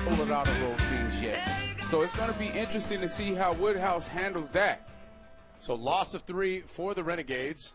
pull it out of those things yet. So it's going to be interesting to see how Woodhouse handles that. So loss of 3 for the Renegades.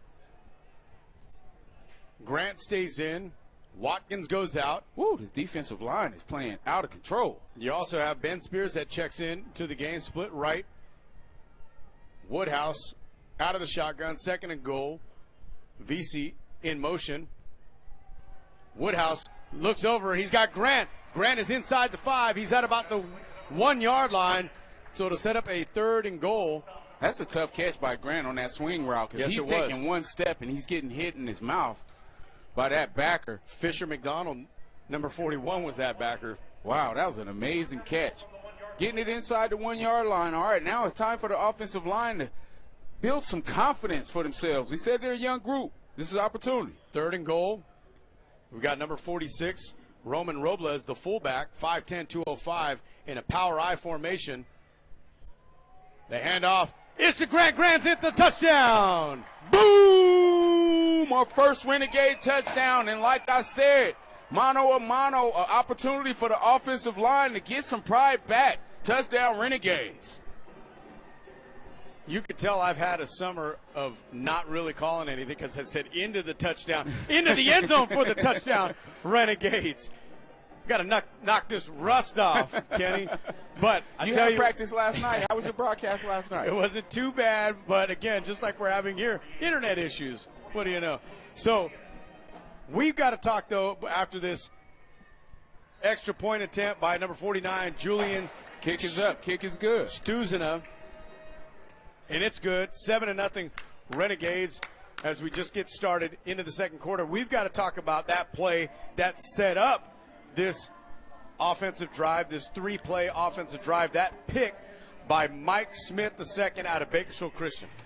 Grant stays in. Watkins goes out. Woo, this defensive line is playing out of control. You also have Ben Spears that checks in to the game, split right. Woodhouse out of the shotgun, 2nd and goal. VC in motion. Woodhouse looks over. He's got Grant. Grant is inside the 5. He's at about the 1-yard line. So it'll set up a 3rd and goal. That's a tough catch by Grant on that swing route because he's taking one step and he's getting hit in his mouth by that backer. Fisher McDonald, number 41, was that backer. Wow, that was an amazing catch. Getting it inside the 1-yard line. All right, now it's time for the offensive line to build some confidence for themselves. We said they're a young group. This is opportunity. 3rd and goal. We've got number 46, Roman Robles, the fullback, 5'10", 205, in a power I formation. They hand off. It's to Grant. Grant's hit the touchdown. Boom! Our first Renegade touchdown. And like I said, mano a mano, an opportunity for the offensive line to get some pride back. Touchdown, Renegades. You could tell I've had a summer of not really calling anything because I said into the touchdown, into the end zone for the touchdown, Renegades. Got to knock this rust off, Kenny. But I tell you, practice last night. How was your broadcast last night? It wasn't too bad, but again, just like we're having here, internet issues. What do you know? So we've got to talk, though, after this extra point attempt by number 49, Julian. Kick is up. Kick is good. Stuzina. And it's good. 7-0 Renegades as we just get started into the second quarter. We've got to talk about that play that set up this offensive drive, this 3-play offensive drive, that pick by Mike Smith II out of Bakersfield Christian.